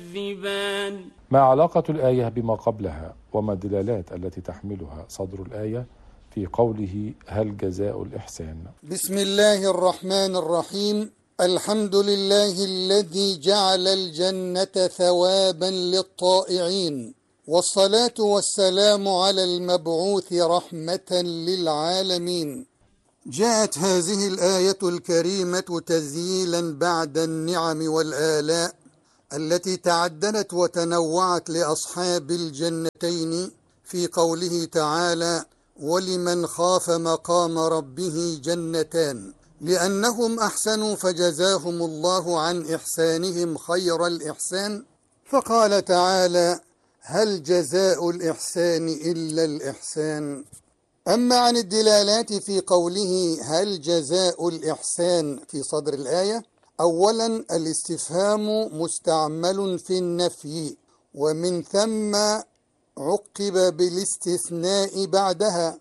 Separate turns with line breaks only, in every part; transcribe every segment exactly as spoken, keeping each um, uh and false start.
تكذبان.
ما علاقة الآية بما قبلها وما الدلالات التي تحملها صدر الآية في قوله هل جزاء الإحسان؟
بسم الله الرحمن الرحيم. الحمد لله الذي جعل الجنة ثوابا للطائعين، والصلاة والسلام على المبعوث رحمة للعالمين. جاءت هذه الآية الكريمة تذييلا بعد النعم والآلاء التي تعددت وتنوعت لأصحاب الجنتين في قوله تعالى ولمن خاف مقام ربه جنتان، لأنهم أحسنوا فجزاهم الله عن إحسانهم خير الإحسان. فقال تعالى هل جزاء الإحسان إلا الإحسان. أما عن الدلالات في قوله هل جزاء الإحسان في صدر الآية، أولا الاستفهام مستعمل في النفي، ومن ثم عقب بالاستثناء بعدها،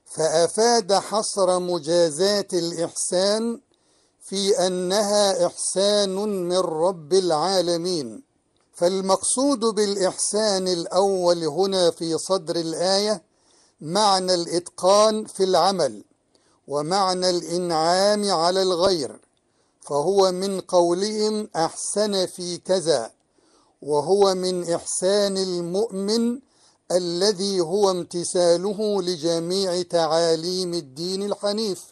فأفاد حصر مجازات الإحسان في أنها إحسان من رب العالمين. فالمقصود بالإحسان الأول هنا في صدر الآية معنى الإتقان في العمل ومعنى الإنعام على الغير، فهو من قولهم أحسن في كذا، وهو من إحسان المؤمن الذي هو امتثاله لجميع تعاليم الدين الحنيف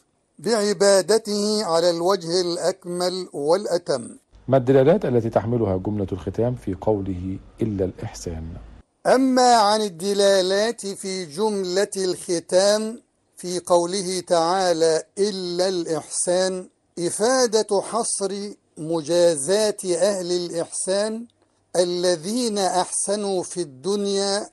بعبادته على الوجه الأكمل والأتم.
ما الدلالات التي تحملها جملة الختام في قوله إلا الإحسان؟
أما عن الدلالات في جملة الختام في قوله تعالى إلا الإحسان، إفادة حصر مجازات أهل الإحسان الذين أحسنوا في الدنيا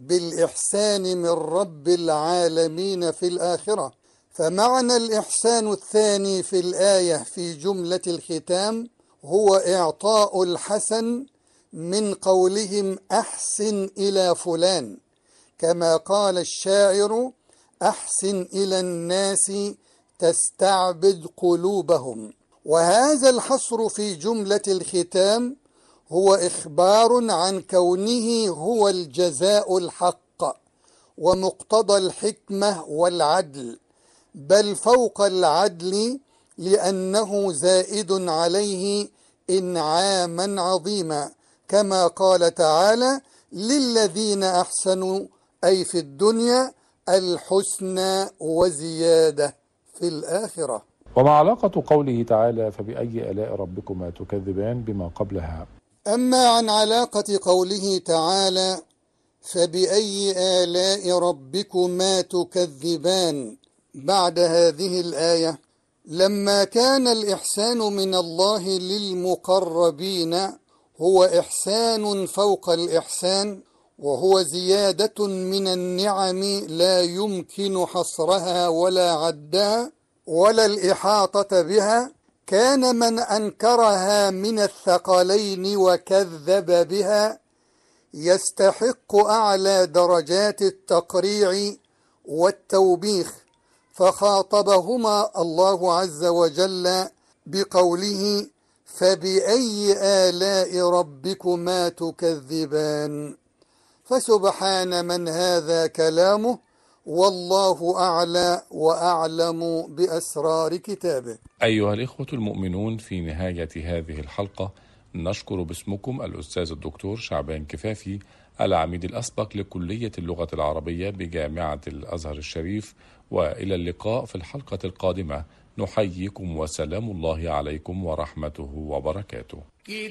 بالإحسان من رب العالمين في الآخرة. فمعنى الإحسان الثاني في الآية في جملة الختام هو إعطاء الحسن من قولهم أحسن إلى فلان، كما قال الشاعر أحسن إلى الناس تستعبد قلوبهم. وهذا الحصر في جملة الختام هو إخبار عن كونه هو الجزاء الحق ومقتضى الحكمة والعدل، بل فوق العدل، لأنه زائد عليه إنعاما عظيما، كما قال تعالى للذين أحسنوا أي في الدنيا الحسنى وزيادة في الآخرة.
وما علاقة قوله تعالى فبأي آلاء ربكما تكذبان بما قبلها؟
أما عن علاقة قوله تعالى فبأي آلاء ربكما تكذبان بعد هذه الآية، لما كان الإحسان من الله للمقربين هو إحسان فوق الإحسان، وهو زيادة من النعم لا يمكن حصرها ولا عدها ولا الإحاطة بها، كان من أنكرها من الثقلين وكذب بها يستحق أعلى درجات التقريع والتوبيخ، فخاطبهما الله عز وجل بقوله فبأي آلاء ربكما تكذبان. فسبحان من هذا كلامه، والله أعلى وأعلم بأسرار كتابه.
أيها الإخوة المؤمنون، في نهاية هذه الحلقة نشكر باسمكم الأستاذ الدكتور شعبان كفافي، العميد الأسبق لكلية اللغة العربية بجامعة الأزهر الشريف، وإلى اللقاء في الحلقة القادمة. نحييكم وسلام الله عليكم ورحمته وبركاته.